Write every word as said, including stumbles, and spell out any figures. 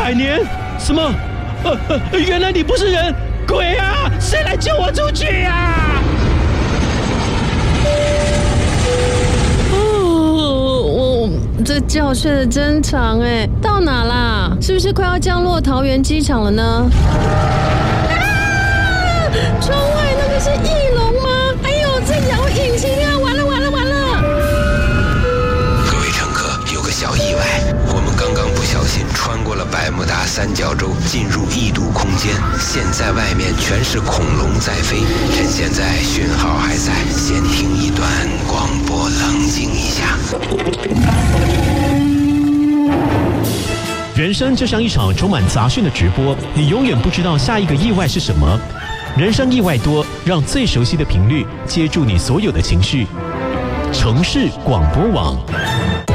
百年？什么？呃呃，原来你不是人，鬼啊！谁来救我出去啊？ 哦，我这觉睡得真长哎，到哪啦？是不是快要降落桃园机场了呢？啊！窗外那个是翼龙吗？哎呦，在摇引擎啊！完了完了完了！ 各位乘客，有个小意外，我们刚刚不小心穿过了百慕达三角洲，进入异度空间。现在外面全是恐龙在飞，趁现在讯号还在，先听一段广播，冷静一下。 人生就像一场充满杂讯的直播，你永远不知道下一个意外是什么。人生意外多，让最熟悉的频率接住你所有的情绪。城市广播网。